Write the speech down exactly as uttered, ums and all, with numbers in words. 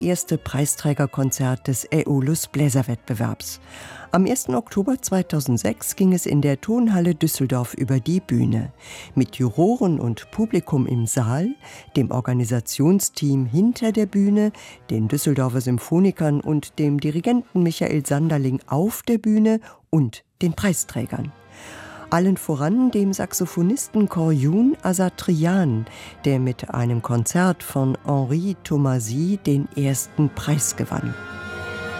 erste Preisträgerkonzert des Aeolus Bläserwettbewerbs. Am ersten Oktober zweitausendsechs ging es in der Tonhalle Düsseldorf über die Bühne. Mit Juroren und Publikum im Saal, dem Organisationsteam hinter der Bühne, den Düsseldorfer Symphonikern und dem Dirigenten Michael Sanderling auf der Bühne und den Preisträgern. Allen voran dem Saxophonisten Koryun Asatriyan, der mit einem Konzert von Henri Thomasy den ersten Preis gewann.